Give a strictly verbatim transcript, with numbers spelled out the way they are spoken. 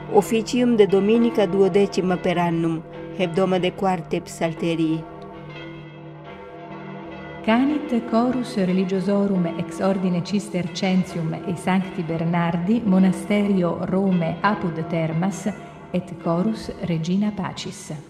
officium de dominica duodecima per annum, hebdomade quarte psalterii. Canit chorus religiosorum ex ordine Cistercensium e Sancti Bernardi, monasterio Rome apud Termas, et chorus Regina Pacis.